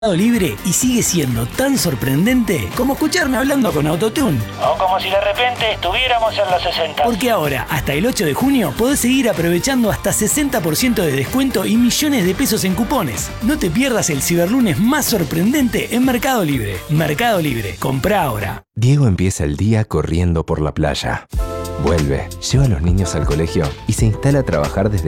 Libre y sigue siendo tan sorprendente como escucharme hablando con Autotune. O como si de repente estuviéramos en los 60. Porque ahora, hasta el 8 de junio, podés seguir aprovechando hasta 60% de descuento y millones de pesos en cupones. No te pierdas el ciberlunes más sorprendente en Mercado Libre. Mercado Libre, comprá ahora. Diego empieza el día corriendo por la playa. Vuelve, lleva a los niños al colegio y se instala a trabajar desde